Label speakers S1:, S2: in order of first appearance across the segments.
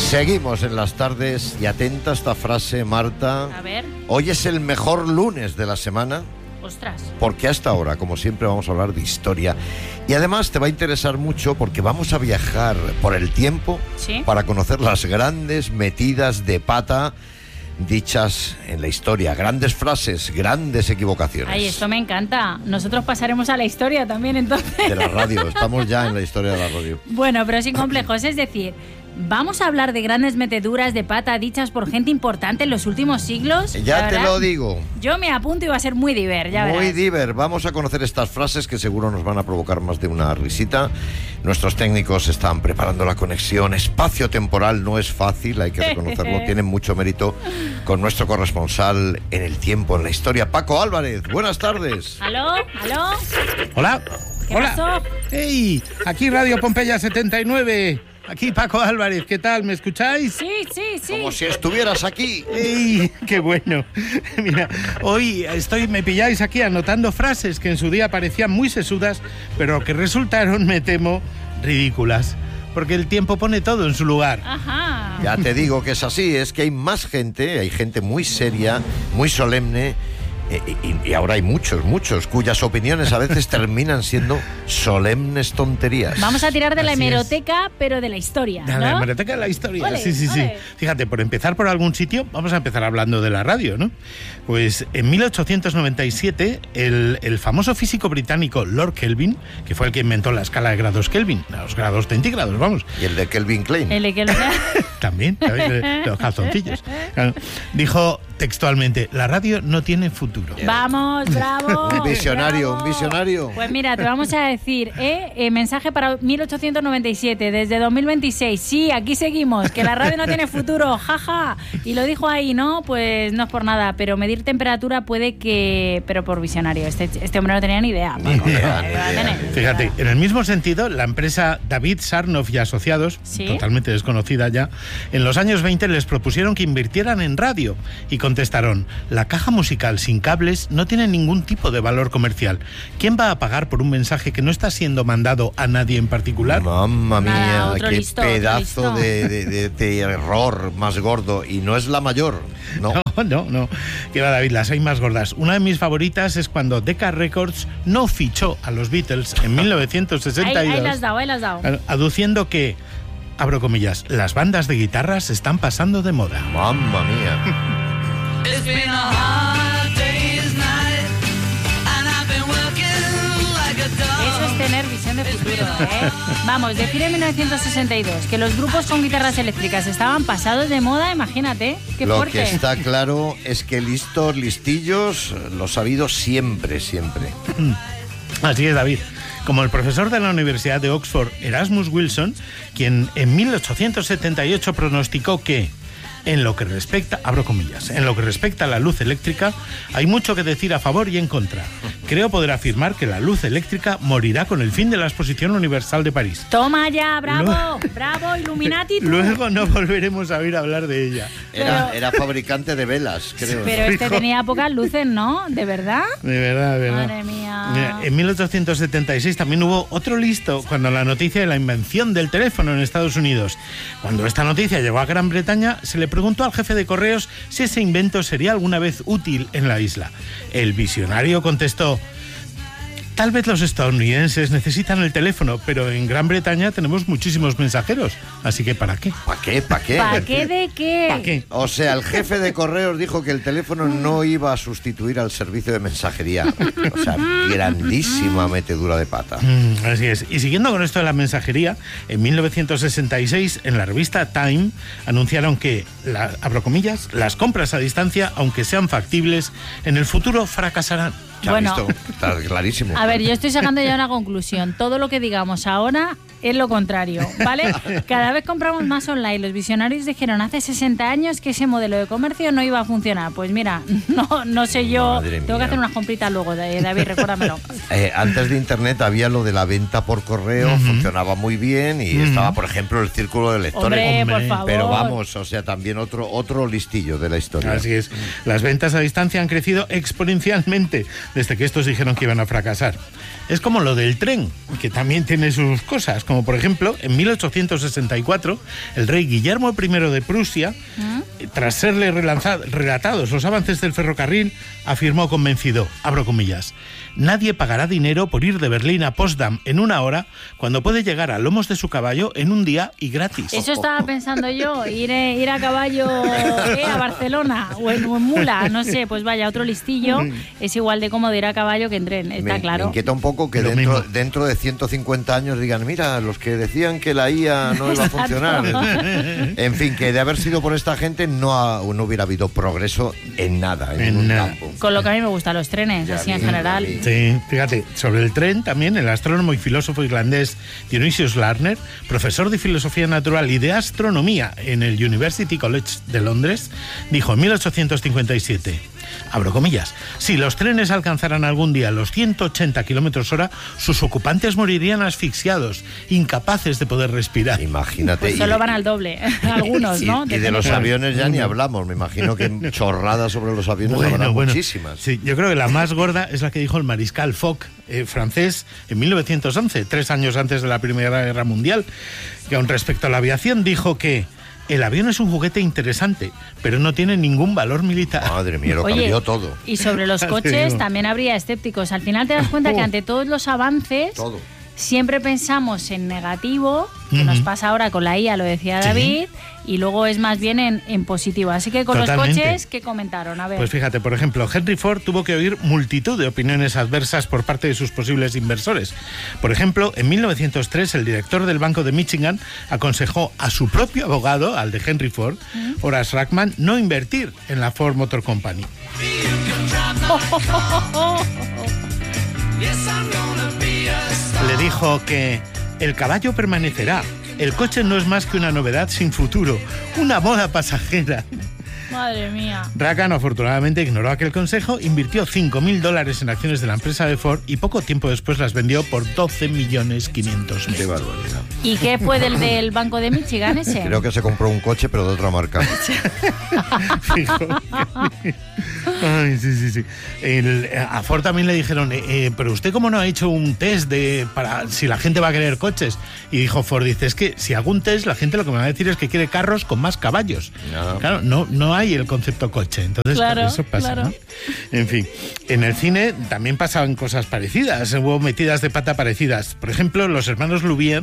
S1: Seguimos en las tardes y atenta a esta frase, Marta.
S2: A ver.
S1: Hoy es el mejor lunes de la semana.
S2: Ostras.
S1: Porque hasta ahora, como siempre, vamos a hablar de historia. Y además te va a interesar mucho porque vamos a viajar por el tiempo,
S2: ¿sí?,
S1: para conocer las grandes metidas de pata dichas en la historia. Grandes frases, grandes equivocaciones.
S2: Ay, esto me encanta. Nosotros pasaremos a la historia también, entonces.
S1: De la radio. Estamos ya en la historia de la radio.
S2: Bueno, pero sin complejos. Es decir, ¿vamos a hablar de grandes meteduras de pata dichas por gente importante en los últimos siglos?
S1: Ya te lo digo.
S2: Yo me apunto y va a ser muy diver, ya verás.
S1: Muy diver. Vamos a conocer estas frases que seguro nos van a provocar más de una risita. Nuestros técnicos están preparando la conexión espacio-temporal. No es fácil, hay que reconocerlo. Tienen mucho mérito con nuestro corresponsal en el tiempo, en la historia, Paco Álvarez. Buenas tardes.
S2: ¿Aló? ¿Aló?
S3: Hola.
S2: ¿Qué
S3: Hola.
S2: pasó?
S3: ¡Hey! Aquí Radio Pompeya 79. Aquí Paco Álvarez. ¿Qué tal? ¿Me escucháis?
S2: Sí.
S1: Como si estuvieras aquí.
S3: ¡Ey! ¡Qué bueno! Mira, hoy me pilláis aquí anotando frases que en su día parecían muy sesudas, pero que resultaron, me temo, ridículas. Porque el tiempo pone todo en su lugar.
S2: Ajá.
S1: Ya te digo que es así, es que hay gente muy seria, muy solemne, y ahora hay muchos, cuyas opiniones a veces terminan siendo solemnes tonterías.
S2: Vamos a tirar de la
S3: Así
S2: hemeroteca, pero de la historia, ¿no?
S3: De la hemeroteca de la historia,
S2: Ole,
S3: sí.
S2: ole.
S3: Fíjate, por empezar por algún sitio, vamos a empezar hablando de la radio, ¿no? Pues en 1897, el famoso físico británico Lord Kelvin, que fue el que inventó la escala de grados Kelvin, los grados centígrados, vamos.
S1: Y el de Kelvin Klein.
S2: El que lo
S3: También, los calzoncillos. Dijo textualmente, la radio no tiene futuro.
S2: Vamos, bravo.
S1: Un visionario,
S2: bravo.
S1: un visionario.
S2: Pues mira, te vamos a decir, mensaje para 1897, desde 2026. Sí, aquí seguimos, que la radio no tiene futuro, jaja. Y lo dijo ahí, ¿no? Pues no es por nada, pero medir temperatura puede que... Pero por visionario, este hombre no tenía ni idea. Paco.
S3: Fíjate, en el mismo sentido, la empresa David Sarnoff y Asociados,
S2: ¿sí?,
S3: totalmente desconocida ya, en los años 20 les propusieron que invirtieran en radio y contestaron, la caja musical sin cables no tiene ningún tipo de valor comercial. ¿Quién va a pagar por un mensaje que no está siendo mandado a nadie en particular?
S1: Mamma mía,
S2: Nada, otro
S1: qué
S2: listo,
S1: pedazo
S2: otro
S1: de error más gordo. Y no es la mayor, ¿no?
S3: No. Que va, David, las hay más gordas. Una de mis favoritas es cuando Decca Records no fichó a los Beatles en 1962.
S2: Ahí las has dado.
S3: Aduciendo que, abro comillas, las bandas de guitarras se están pasando de moda.
S1: Mamma mía.
S2: Eso es tener visión de futuro, ¿eh? Vamos, decir en 1962 que los grupos con guitarras eléctricas estaban pasados de moda, imagínate, qué
S1: Lo
S2: fuerte.
S1: que está claro es que listillos, los ha habido siempre.
S3: Así es, David. Como el profesor de la Universidad de Oxford, Erasmus Wilson, quien en 1878 pronosticó que, en lo que respecta, abro comillas, en lo que respecta a la luz eléctrica, hay mucho que decir a favor y en contra. Creo poder afirmar que la luz eléctrica morirá con el fin de la Exposición Universal de París.
S2: Toma ya, bravo, bravo, Illuminati. Tú.
S3: Luego no volveremos a oír hablar de ella.
S1: Era fabricante de velas, creo.
S2: Pero este tenía pocas luces, ¿no? ¿De verdad?
S3: De verdad.
S2: Madre mía.
S3: Mira, en 1876 también hubo otro listo cuando la noticia de la invención del teléfono en Estados Unidos. Cuando esta noticia llegó a Gran Bretaña, se le preguntó al jefe de correos si ese invento sería alguna vez útil en la isla. El visionario contestó, tal vez los estadounidenses necesitan el teléfono, pero en Gran Bretaña tenemos muchísimos mensajeros, así que ¿para qué?
S1: ¿Para qué?
S2: ¿Para qué de qué?
S3: ¿Para qué?
S1: O sea, el jefe de correos dijo que el teléfono no iba a sustituir al servicio de mensajería. O sea, grandísima metedura de pata.
S3: Así es. Y siguiendo con esto de la mensajería, en 1966, en la revista Time, anunciaron que, abro comillas, las compras a distancia, aunque sean factibles, en el futuro fracasarán.
S1: ¿Ya
S2: Bueno.
S1: has visto? Está clarísimo.
S2: A ver, yo estoy sacando ya una conclusión. Todo lo que digamos ahora es lo contrario, ¿vale? Cada vez compramos más online. Los visionarios dijeron hace 60 años que ese modelo de comercio no iba a funcionar. Pues mira, no sé yo.
S1: Madre
S2: Tengo que
S1: mía.
S2: hacer unas compritas luego, David, recuérdamelo.
S1: Antes de Internet había lo de la venta por correo, funcionaba muy bien y estaba, por ejemplo, el círculo de lectores.
S2: Hombre, por favor.
S1: Pero vamos, o sea, también otro listillo de la historia.
S3: Así es. Las ventas a distancia han crecido exponencialmente desde que estos dijeron que iban a fracasar. Es como lo del tren, que también tiene sus cosas, como por ejemplo, en 1864, el rey Guillermo I de Prusia, tras serle relatados los avances del ferrocarril, afirmó convencido, abro comillas, nadie pagará dinero por ir de Berlín a Potsdam en 1 hora cuando puede llegar a lomos de su caballo en 1 día y gratis.
S2: Eso estaba pensando yo, ir a caballo a Barcelona o en mula, no sé, pues vaya, otro listillo, es igual de cómodo ir a caballo que en tren, está claro.
S1: Me inquieta un poco que dentro de 150 años digan, mira, los que decían que la IA no iba a funcionar. En fin, que de haber sido por esta gente no hubiera habido progreso en nada, en ningún campo.
S2: Con lo que a mí me gustan los trenes, así en general.
S3: Sí, fíjate, sobre el tren también el astrónomo y filósofo irlandés Dionysius Larner, profesor de filosofía natural y de astronomía en el University College de Londres, dijo en 1857, abro comillas, si los trenes alcanzaran algún día los 180 km/h, sus ocupantes morirían asfixiados, incapaces de poder respirar.
S1: Imagínate.
S2: Pues solo van al doble, algunos, ¿no?
S1: Y de los aviones ya ni hablamos, me imagino que chorradas sobre los aviones habrá muchísimas.
S3: Sí, yo creo que la más gorda es la que dijo el mariscal Foch, francés, en 1911, 3 años antes de la Primera Guerra Mundial, que con respecto a la aviación dijo que el avión es un juguete interesante, pero no tiene ningún valor militar.
S1: Madre mía, cambió todo.
S2: Y sobre los coches también habría escépticos. Al final te das cuenta que ante todos los avances siempre pensamos en negativo, que nos pasa ahora con la IA, lo decía David, y luego es más bien en positivo. Así que con los coches, ¿qué comentaron? A ver.
S3: Pues fíjate, por ejemplo, Henry Ford tuvo que oír multitud de opiniones adversas por parte de sus posibles inversores. Por ejemplo, en 1903, el director del Banco de Michigan aconsejó a su propio abogado, al de Henry Ford, Horace Rackman, no invertir en la Ford Motor Company. Le dijo que el caballo permanecerá. El coche no es más que una novedad sin futuro, una moda pasajera.
S2: Madre mía.
S3: Rackman afortunadamente ignoró aquel consejo, invirtió $5.000 en acciones de la empresa de Ford y poco tiempo después las vendió por $12.500.000.
S1: Qué barbaridad.
S2: ¿Y qué fue del Banco de Michigan ese?
S1: Creo que se compró un coche, pero de otra marca.
S3: Ay, sí. A Ford también le dijeron, pero usted cómo no ha hecho un test para si la gente va a querer coches. Y dijo Ford, dice, es que si hago un test, la gente lo que me va a decir es que quiere carros con más caballos. No. Claro, no hay el concepto coche, entonces eso pasa, ¿no? En fin, en el cine también pasaban cosas parecidas, hubo metidas de pata parecidas. Por ejemplo, los hermanos Lumière,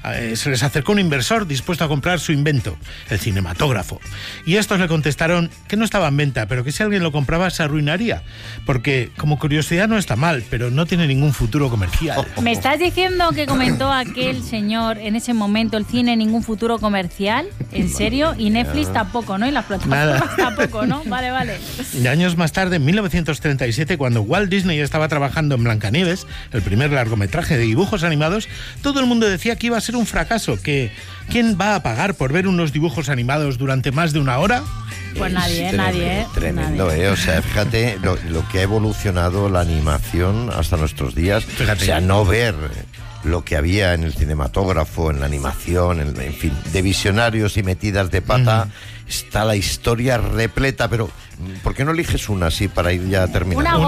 S3: se les acercó un inversor dispuesto a comprar su invento, el cinematógrafo. Y estos le contestaron que no estaba en venta, pero que si alguien lo compraba se arruinaría, porque como curiosidad no está mal, pero no tiene ningún futuro comercial.
S2: ¿Me estás diciendo que comentó aquel señor en ese momento el cine ningún futuro comercial? ¿En serio? Y Netflix tampoco, ¿no? Y las plataformas tampoco, ¿no? Vale.
S3: Y años más tarde, en 1937, cuando Walt Disney estaba trabajando en Blancanieves, el primer largometraje de dibujos animados, todo el mundo decía que iba a ser un fracaso, que ¿quién va a pagar por ver unos dibujos animados durante más de 1 hora?
S2: Pues nadie.
S1: Tremendo, O sea, fíjate lo que ha evolucionado la animación hasta nuestros días. Fíjate. O sea, no ver lo que había en el cinematógrafo, en la animación, en fin, de visionarios y metidas de pata. Está la historia repleta, pero ¿por qué no eliges una así para ir ya terminando?
S2: Una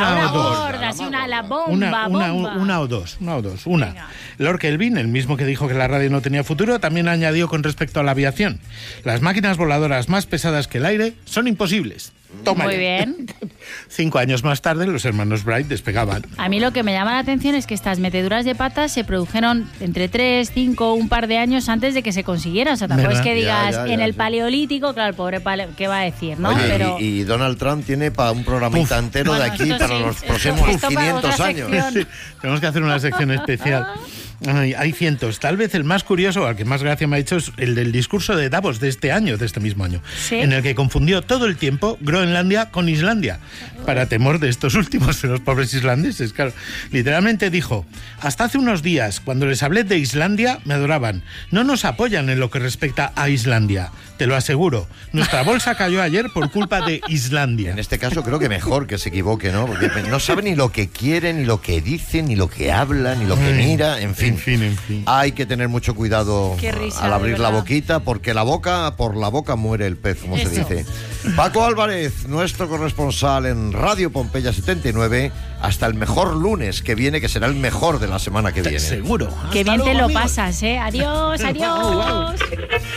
S2: gorda, así la bomba.
S3: Una o dos. Venga. Lord Kelvin, el mismo que dijo que la radio no tenía futuro, también añadió con respecto a la aviación: las máquinas voladoras más pesadas que el aire son imposibles. Toma.
S2: Muy bien.
S3: 5 años más tarde, los hermanos Wright despegaban.
S2: A mí lo que me llama la atención es que estas meteduras de patas se produjeron entre 3, 5, un par de años antes de que se consiguiera. O sea, tampoco es que digas en el Paleolítico, claro, el pobre ¿qué va a decir, no?
S1: Oye,
S2: pero...
S1: y Donald Trump tiene para un programita entero de aquí para los próximos 500 años.
S3: Sí, tenemos que hacer una sección especial. Hay cientos. Tal vez el más curioso, al que más gracia me ha hecho, es el del discurso de Davos de este mismo año, en el que confundió todo el tiempo Groenlandia con Islandia, para temor de estos últimos, de los pobres islandeses. Claro, literalmente dijo: hasta hace unos días, cuando les hablé de Islandia, me adoraban. No nos apoyan en lo que respecta a Islandia, te lo aseguro. Nuestra bolsa cayó ayer por culpa de Islandia.
S1: En este caso creo que mejor que se equivoque, ¿no? Porque no sabe ni lo que quiere, ni lo que dice, ni lo que habla, ni lo que mira, en fin. fin.
S3: En fin.
S1: Hay que tener mucho cuidado
S2: Qué risa,
S1: al abrir
S2: de
S1: la
S2: verdad.
S1: boquita, porque por la boca muere el pez, como se
S2: Eso.
S1: dice. Paco Álvarez, nuestro corresponsal en Radio Pompeya 79, hasta el mejor lunes que viene, que será el mejor de la semana que viene.
S3: Seguro.
S2: Qué
S3: Hasta
S2: bien te
S3: luego,
S2: lo
S3: amigos.
S2: pasas, ¿eh? Adiós, adiós.